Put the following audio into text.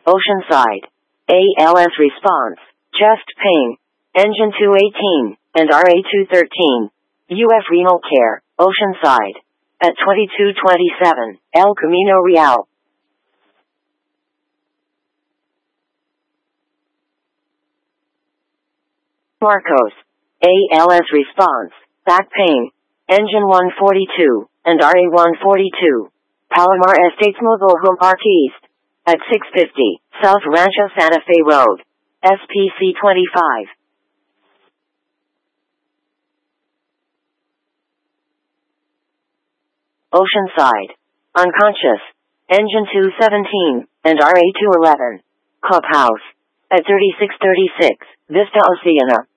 Oceanside. ALS response. Chest pain. Engine 218 and RA 213. UF renal care. Oceanside. At 2227 El Camino Real. Marcos. ALS response. Back pain. Engine 142 and RA 142. Palomar Estates Mobile Home Park East. At 650 South Rancho Santa Fe Road. SPC 25. Oceanside. Unconscious. Engine 217 and RA 211. Clubhouse. At 3636 Vista Oceana.